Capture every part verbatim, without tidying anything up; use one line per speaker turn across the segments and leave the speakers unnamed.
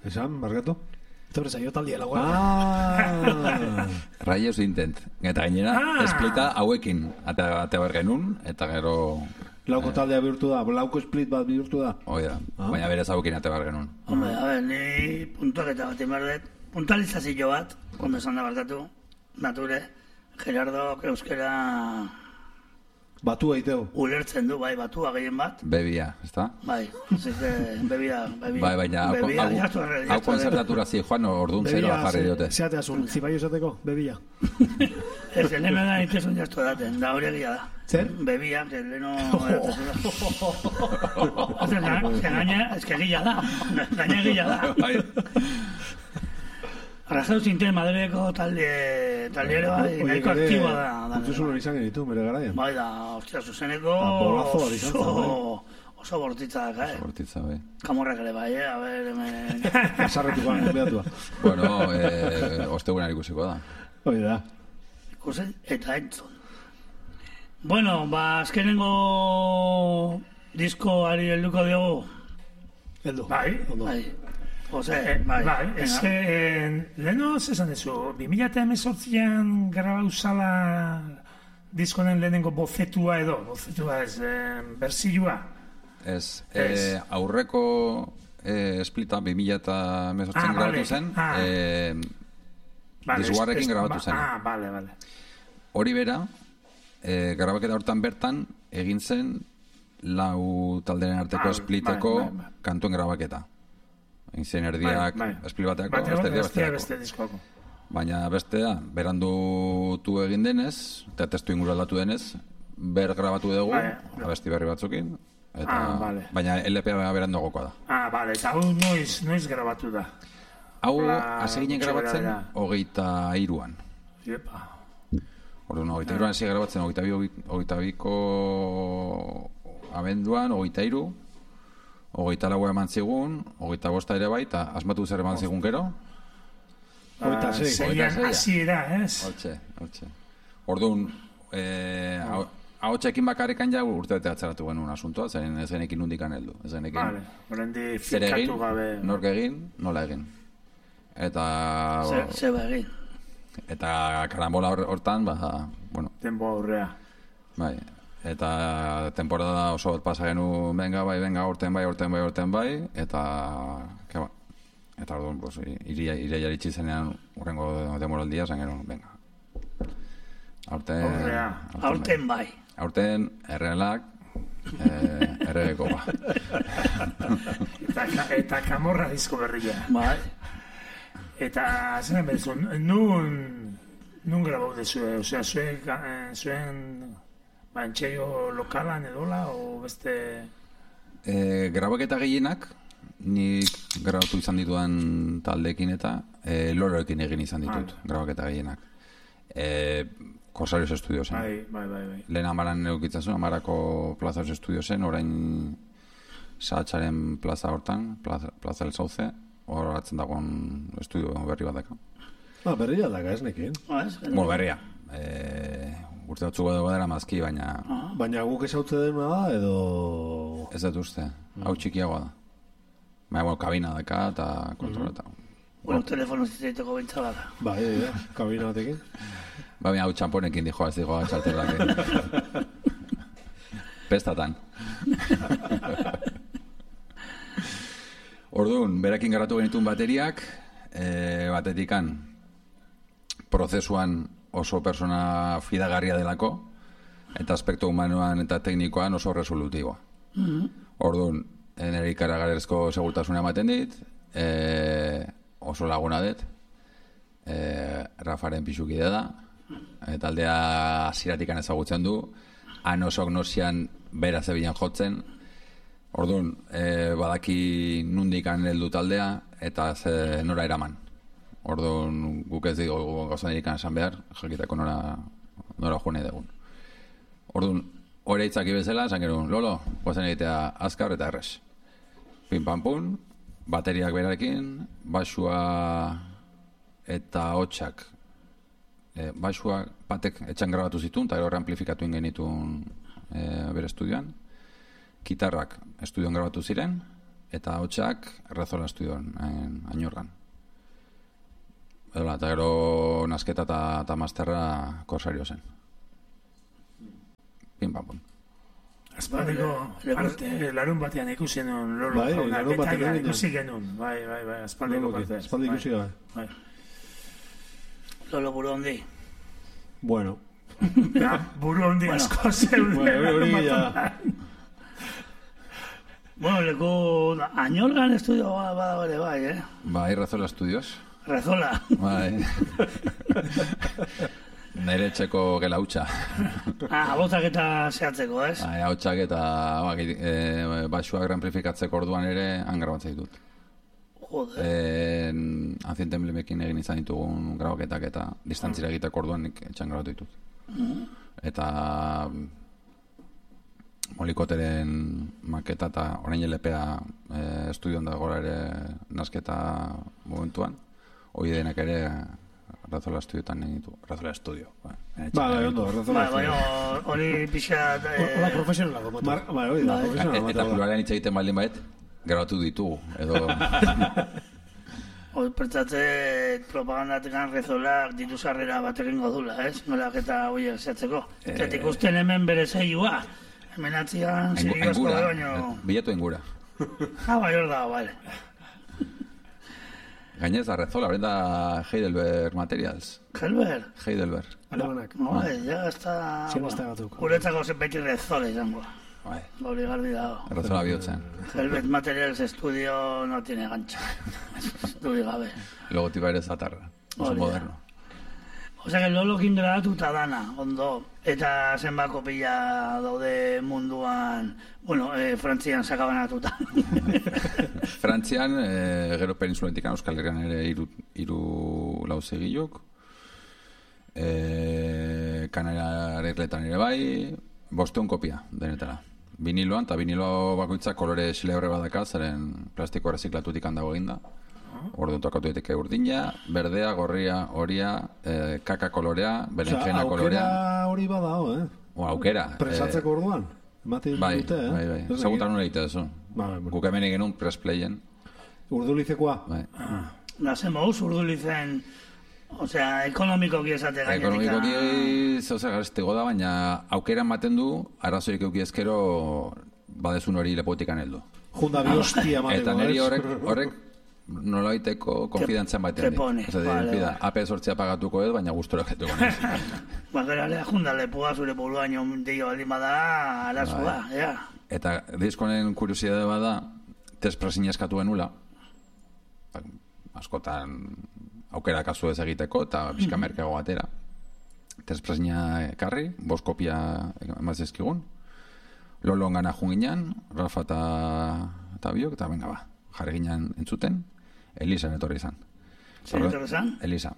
Esan, barkatu?
Etorre zaio taldia lagoa.
Ah!
Rayos Intent. Eta gainera,
Ah.
esplita hauekin ate, ate bergenun, eta gero...
Lauko taldea bihurtu da, lauko split bat bihurtu da.
Hoi da,
Ah.
baina berez hauekin ate bergenun.
Hombre, a ver, ni puntuaketa bat inberdet. Puntualizazio bat, kondo esan da barkatu, nature, Gerardo euskera
Batu eiteu.
ulertzen du, bai, batua gehien bat.
Bebia, ezta?
Bai, así que bebia, bebia.
Bai, baina hau-
bebia,
hau-
jastu erre,
hau
jastu erre.
konzertatura zi, Juan, orduan zeroa jarri diote.
Zeate azun, zibaio esateko, bebia.
Ez, leheno da itezun jastu edaten, da hori egia da.
Zer?
Bebia, que leheno edaten da. Ozer, ga- gaina, ez que gila da, gaina gila da.
Bai.
Arrasau zinten Madrileko talde, talde ere bai, nahiko aktiboa da. da
Kultuzulo izan genitu, bere garaian.
Bai da, ostia, zuzeneko
Bolazo bat izan zen,
oso, oso bortitza da, eh?
Bortitza, bai.
Kamorrak ere bai, eh? A ver, hemen...
Azarretuko konpleatua.
Bueno, eh, ostegunan ikusiko da.
Hoi da.
Ikusi eta entzun. Bueno, ba, azkenengo diskoari helduko diogu.
Heldu.
Bai.
Bai. Jose,
Eh,
bai.
bai, ez
venga.
que leheno zesan dezu, bi mila hemezortzian grabau zala diskonen lehenengo bofetua edo, bofetua ez, eh, berzioa.
Ez,
Ez.
eh, aurreko eh, splita bi mila hemezortzian
Ah,
grabatu
vale.
zen,
Ah.
eh,
Vale,
Disguarrekin
ez- ez-
grabatu
ba-
zen.
Ah, bale, bale.
hori bera, eh, grabaketa hortan bertan egin zen lau talderen arteko
Ah,
spliteko
bai, bai, bai.
kantuen grabaketa. Egin zen erdiak
Bai, bai.
split bateako,
Bate
beste
bat,
erdia
bestea
besterako.
beste diskoako.
Baina bestea, berandutu egin denez, eta testu inguru aldatu denez, ber grabatu dugu,
Bai,
abesti berri batzukin, eta,
Ah, vale.
baina L P A beranduagokoa da.
Ah, bale, eta hau noiz, noiz grabatu da.
Hau,
Hola,
hasi ginen
gutxi
grabatzen,
gara, ja.
hogeita iruan.
Iepa.
Orduan, hogeita iruan hasi grabatzen, hogeita bi, hogeita biko abenduan, hogeita iru, hogeita laua eman zigun, hogeita bosta ere bai, eta asmatu zer eman zigun gero.
Hogeita sei.
Zeian
Hogeita seia.
hasiera, ez?
Hortxe, hortxe. Orduan, eh, ahotsekin bakarrekan ja urte bete atzeratu genuen asuntoa, zen ez genekin nundikan heldu. Ez genekin
Vale, horrendi
zer egin,
fikatu gabe.
nork egin, nola egin. Eta,
Ze- Zeba egin.
eta karambola hor- hortan, ba, bueno,
Denbo aurrea.
bai, eta temporada oso bat pasa genu, venga, bai, venga, horten bai, horten bai, horten bai, eta, ke ba, eta orduan, pues, iria, iria iritsi zenean, urrengo demoraldia, zen gero, venga. Aurten,
Aurrea.
Aurten bai.
Aurten, errealak, eh, erregeko ba.
Eta, ka- eta kamorra disko berria.
Bai.
Eta, zer bezu, nun, nun grabau dezu, osea, zuen, eh, zuen, bantxeio lokalan edola, o beste...
E, grabaketa gehienak, nik grabatu izan ditudan taldeekin eta e, loroekin egin izan ditut,
Ah.
grabaketa gehienak. E, Corsarios Estudiosen.
Bai, bai, bai, bai.
Lehen amaran eukitzen zuen, amarako Plazas Estudiosen, orain Sahatxaren plaza hortan, Plaza, plaza del Sauce, hor atzen dagoen estudio berri bat daka.
Ah, berria daka ez nekin.
Ah, ez?
Bueno, berria. E, urte batzuk edo dara mazki, baina
Baina guk esautze dena da, edo...
ez dut uste, hau txikiagoa da. Baina, bueno, kabina daka eta kontroleta.
Bueno, telefono zitzaiteko bintza bada.
Bai, bai, kabina batekin.
Ba, hau txamponekin dijoa, ez dijoa txartelak. Pestatan. Orduan, berakin garatu genituen bateriak, e, batetikan prozesuan oso persona fidagarria delako, eta aspektu humanoan eta teknikoan oso resolutiboa. Orduan, nire ikaragarrezko segurtasuna ematen dit, e, oso laguna dit, e, Rafaren pixukide da, e, taldea ziratikan ezagutzen du, han osok nosian bera zebilen jotzen, orduan, e, badaki nundikan heldu taldea, eta ze nora eraman. Orduan, guk ez digo gauzan erikan esan behar, jakitako nora, nora june dugun. Orduan, hori itzaki bezala, esan gerun, Lolo, guazen egitea azkar eta errez. Pin pam pun, bateriak berarekin, basua eta hotxak. E, basua batek etxan grabatu zituen, eta gero amplifikatu genituen e, bere estudioan. Gitarrak estudioan grabatu ziren, eta hotxak Rezola Estudioan, Añorgan. Edola, eta gero nasketa eta masterra Korsario zen. Pin, pam, pum.
Azpaldiko parte larun batean ikusi nuen Lolo
Bai,
jaunak,
larun batean
eta
egin nuen.
ikusi genuen, bai, bai, bai, azpaldiko parte.
Espaldi ikusi gabe.
Bai.
Lolo buru hondi.
Bueno.
Ja, buru hondi asko zeuden.
Bueno, hori ja.
Bueno, leku Añorgan estudio badago ere bai, eh?
Bai, Rezola Estudios.
Rezola.
Bai. Nire etxeko gela hutsa.
Ah, botak eta zehatzeko, ez?
Bai, hautsak eta ba, e, baxuak amplifikatzeko orduan ere han grabatzen ditut.
Joder.
E, Ancient Emblemekin egin izan ditugun grabaketak eta distantzira egiteko orduan nik etxan grabatu ditut. Eta Molikoteren maketa eta orain L P A e, estudioan dagoela ere nasketa momentuan. Hoi denak ere Rezola Estudioetan egin ditu. Rezola Estudio.
Ba, bai, ondo, Rezola
Bai, bai, hori pixat...
Hola, profesionalako, motor.
Mar, bai, hori da, profesional.
Eta pluralean hitz egiten baldin bait, grabatu ditugu. Edo...
Hori pertsatze propagandatekan Rezolak ditu sarrera bat egingo dula, ez? Nolak eta hoiek zehatzeko. Eta ikusten hemen bere zeioa. Hemen atzian zeio asko da baino...
Bilatu engura.
Ah, bai, hor da, bale.
Gainez, Rezola, horren da Heidelberg Materials.
Helber?
Heidelberg.
Alemanak.
Bai, ja, ez da...
Zien ez da batuk.
Guretzako beti Rezola izango.
Bai,
Hori garbi dago.
Rezola bihotzen.
Helbet Materials Estudio no tiene gancho. Estudio gabe.
Logotipa ere zatarra. Oso
Hori da.
moderno.
Osea, que Lolokin grabatuta dana, ondo. Eta zenbako pila daude munduan, bueno, eh, Frantzian sakabanatuta.
Frantzian, e, gero peninsulentik Euskal Herrian ere iru, iru lauzegilok. E, Kanara errekletan ere bai, bosteun kopia denetara. Viniloan, eta vinilo bakoitzak kolore xilebre badaka, zeren plastiko erreziklatutik handago eginda. Orduan tokatu daiteke urdina, berdea, gorria, horia, eh, kaka kolorea, berenjena kolorea.
Aukera hori badao, eh?
O, aukera.
Presatzeko orduan. Ematen
Bai,
dute, eh?
bai, bai. Zagutan nuen egite eso.
Bai, bai.
Guk hemen egin un pressplayen.
Urdulizekoa.
Bai.
Nazen mauz, urdulizen, osea, ekonomikoki esate gainetik.
Ekonomikoki zauza garestego da, baina aukera ematen du, arazoik euki ezkero badezun hori lepotikan heldu.
Junda bi hostia mateko,
Eta niri horrek, horrek nolaiteko konfidantzan batean
te pone, vale, vale.
A P sortzea pagatuko edo, baina gustora ketuko naiz.
Ba, geralea junda lepua zure buruaino dio baldin bada, arazua, ja.
Eta diskonen kuriosidade bada, tespresina eskatu genula, askotan aukera kasu ez egiteko, eta pixka merkeago batera. Tespresina ekarri, bost kopia emazizkigun, Lolon gana junginan, Rafa eta, eta biok, eta venga ba, jarri ginen entzuten, Elisa etorri izan.
Zer etorri izan?
Elisa.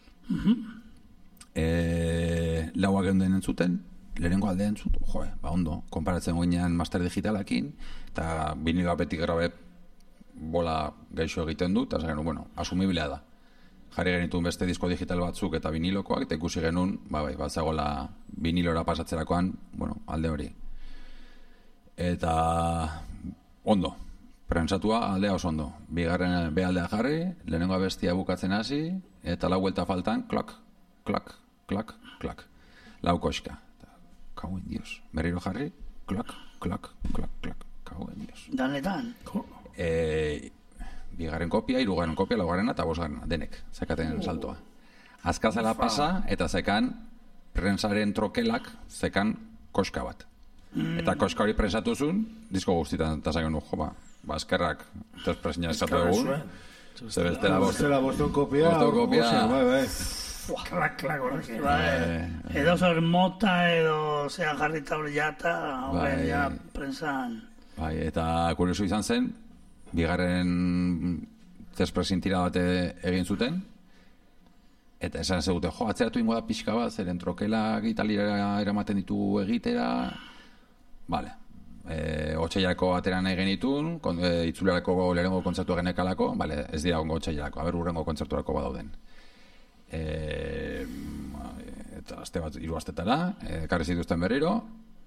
E, lauak geunden entzuten, lehenengo alde entzut, joe, ba ondo, konparatzen goinean master digitalakin, eta vinilo betik grabe bola gaixo egiten du, eta zaren, bueno, asumiblea da. Jarri genituen beste disko digital batzuk eta vinilokoak, eta ikusi genuen, ba bai, bat zagoela vinilora pasatzerakoan, bueno, alde hori. Eta ondo, prentsatua aldea oso ondo. Bigarren be aldea jarri, lehenengo abestia bukatzen hasi, eta lau vuelta faltan, klak, klak, klak, klak. Lau koska. Kauen dios. Berriro jarri, klak, klak, klak, klak. Kauen dios.
Danetan?
E, bigarren kopia, hirugarren kopia, laugarrena eta bosgarrena, denek, zekaten saltoa. Azkazala pasa, eta zekan prensaren trokelak, zekan koska bat. Eta koska hori prensatu zuen, disko guztietan, eta zaken, jo, ba, ba, eskerrak, tespresina eskatu egun, ze bestela bost.
Bestela boston kopia,
Boston kopia.
osia, bai, bai.
Klak, klak, horrek.
Bai, edo zer mota, edo zean jarrita hori jata, horren
Bai.
ja prensan.
Bai, eta kurioso izan zen, bigarren tespresin tira bat egin zuten, eta esan zegute, jo, atzeratu ingo da pixka bat, zeren trokelak Italiara eramaten ditugu egitera, bale, e, otxaiako atera nahi genitun, kon, e, itzulerako lehenengo kontzertu genekalako, bale, ez dira ongo otxaiako, aber urrengo kontzerturako badauden. E, eta aste bat, hiru astetara, e, karri zituzten berriro,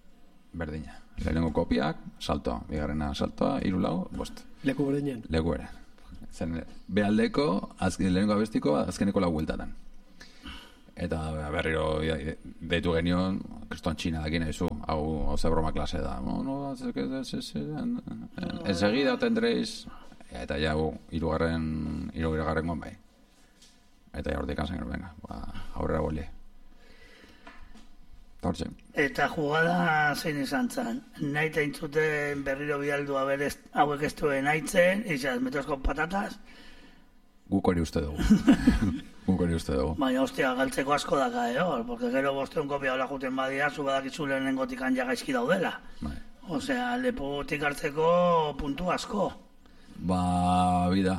berdina. Lehenengo kopiak, saltoa, bigarrena saltoa, hiru lau, bost.
Leku berdinen.
Leku ere. Zen, behaldeko, azken, lehenengo abestiko, azkeneko lau bueltatan. Eta berriro deitu genion, kriston txina dakin haizu, hau, hau ze broma klase da. No, no, enseguida tendréis, eta ja, hirugarren, hirugarren goan bai. Eta ja, hortik anzen, venga, ba, aurrera bolie. Hortxe.
Eta jugada zein izan zen. Nahi teintzuten berriro bialdu haber hauek ez duen haitzen, izaz, metos con patatas.
Guk hori uste dugu. Guk hori uste dugu.
Baina, hostia, galtzeko asko daka, eh, hor, porque gero bosteun kopia hola juten badia, zu badakizu lehenengotik ja gaizki daudela.
Bai.
Osea, lepotik hartzeko puntu asko.
Ba, bida,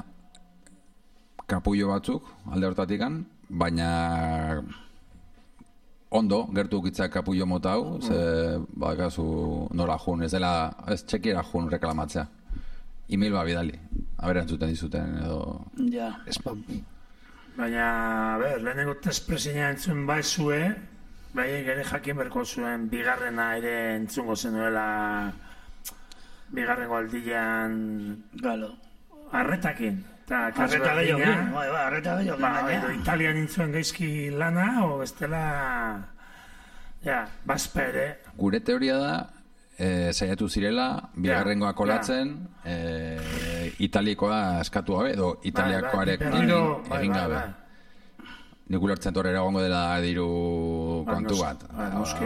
kapullo batzuk, alde hortatikan, baina ondo, gertu ukitzak kapullo mota hau, ze, bakazu, nora jun, ez dela, ez txekiera jun reklamatzea. E-mail ba bidali, abera entzuten dizuten, edo...
Ja.
Spam.
Baina, a ber, lehenengo testpresina entzun bai zue, bai ere jakin berko zuen bigarrena ere entzungo zenuela bigarrengo aldian...
Galo.
Arretakin.
Arreta gehiago, bai, bai, arreta gehiago.
Ba, edo Italian intzuen gaizki lana, o bestela... Ja, bazpa ere.
Gure teoria da, e, saiatu zirela, bigarrengoa kolatzen, ja. e, italikoa eskatu gabe, edo italiakoarek
bai, bai,
egin gabe.
Bai, bai.
Nik ulertzen torrera gongo dela diru
ba,
kontu bat.
Ba, noske.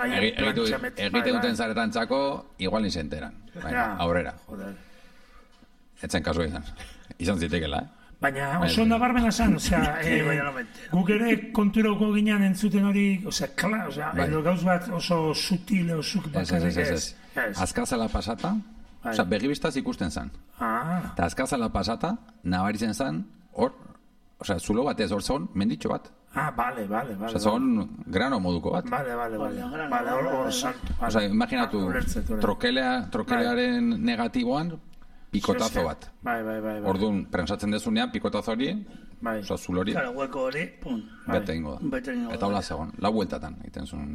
Egite duten zaretan txako, igual nisen enteran. Baina, aurrera.
Joder.
Etzen kasu izan. Izan zitekela, eh?
Baina oso nabarmena zan, osea, eh, guk ere konturauko ginean entzuten hori, osea, kla, osea,
bai.
edo gauz bat oso sutil, osuk bakarrik ez.
Azkazala pasata, osea, begibistaz ikusten zan.
Ah.
Eta azkazala pasata, nabaritzen zan, hor, osea, zulo batez hor zon, menditxo bat.
Ah, bale, bale, bale.
Osea, zon grano moduko bat.
Bale, bale, bale. Bale, hor, hor, salto.
Osea, imaginatu, trokelea, trokelearen negatiboan, pikotazo bat.
Bai, bai, bai.
Orduan, prensatzen dezunean, pikotazo hori,
bai.
Osa, zul hori,
Claro, hueko hori, pun.
bete ingo da.
Bete ingo da.
Eta hola zegoen, lau bueltatan, egiten zuen.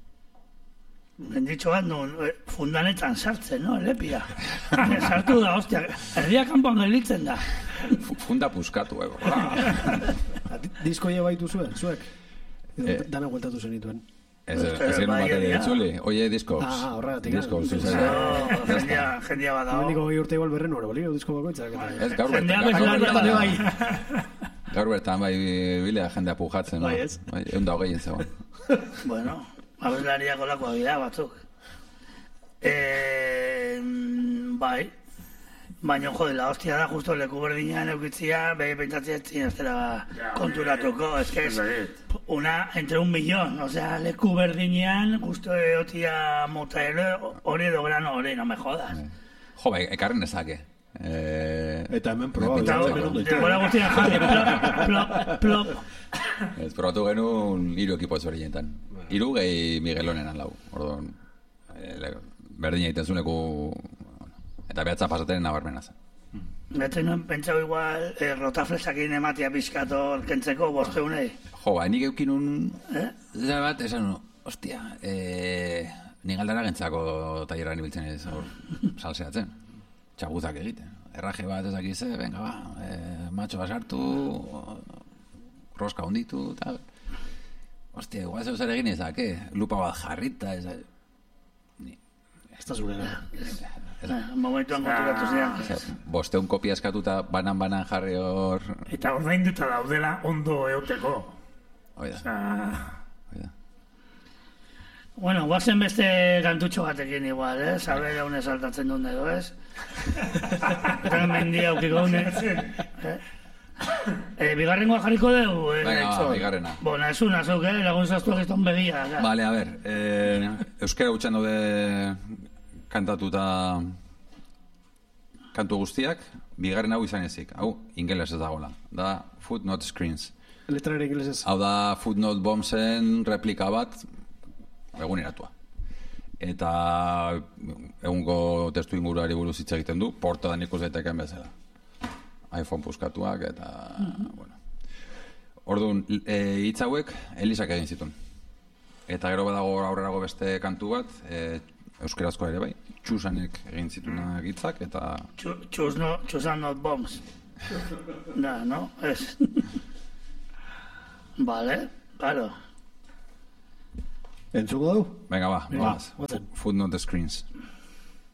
Benditxo bat, nun, fundanetan sartzen, no, lepia. Sartu da, ostia, erdia kanpoan gelitzen da.
Funda puskatu, ego.
Disko je baitu zuen, zuek? Dana gueltatu zenituen.
Ez genuen bat ere ditzuli, oie disko.
Ah, horregatik.
Disko,
jendia bat dago.
Mendiko gehi urte igual berren hori, bolio, disko bakoitzak.
Ez, gaur bertan. Gaur bertan bai bilea jendea pujatzen.
Bai, ez?
Egun da hogeien zegoen.
Bueno, abeslariak olakoa dira batzuk. Bai, baina jode, la hostia da, justo leku berdinean eukitzia, behi pentsatzea ez zera konturatuko, ez que es una, entre un millón, o sea, leku berdinean, justo eotia mota ere, hori edo grano hori, no me jodas.
Jo, bai, ekarren ezake.
Eta hemen proba.
Eta gora guztia jarri, plop, plop, plop.
Ez probatu genuen hiru ekipo ezberdinetan. Hiru gehi Miguelonenan lau, orduan, berdina egiten zuneku... Eta behatza pasaten nabarmena zen.
Betzen nuen pentsau igual, eh, rotaflesakin ematia pizkator kentzeko bosteunei.
Jo, ba, nik eukinun...
Eh?
Zara bat, esan nu, ostia, eh, nik aldara gentzako tailerran ibiltzen ez, hor, salseatzen. Txaguzak egiten. Erraje bat ezakize, venga ba, eh, matxo basartu, roska honditu, eta... Ostia, igual zeu zer egin ezak, eh? Lupa bat jarrita, ezak...
Ez da zurera.
Momentuan konturatu ziren.
Bosteun kopia eskatuta banan-banan jarri hor...
Eta ordainduta daudela ondo euteko.
Oida. Oida.
Bueno, guazen beste kantutxo batekin igual, eh? Saber haune saltatzen duen edo, ez? Eta mendia aukiko haune. Eh, bigarrengoa jarriko dugu, eh?
Venga, ba, bigarrena.
Bona, ez una, zuk, eh? Lagun zaztu egizton begia.
Vale, a ver, eh, euskera gutxan daude kantatuta kantu guztiak, bigarren hau izan ezik. Hau, ingeles ez dagoela. Da Footnote Screens.
Letra ere ingelesez.
Hau da Footnote Bombsen replika bat, eguneratua. Eta egungo testu inguruari buruz hitz egiten du, porta da ikus daiteken bezala. iPhone puskatuak eta... Mm-hmm. Bueno. Orduan, hitz e, hauek Elisak egin zituen. Eta gero badago aurrerago beste kantu bat, e, euskerazkoa ere bai, txusanek egin zitunak hitzak, eta...
Choose no, choose are not bombs. Da, no? Ez. Vale, claro.
Entzuko du?
Venga, va,
Venga,
vamos.
guazen.
Footnote screens.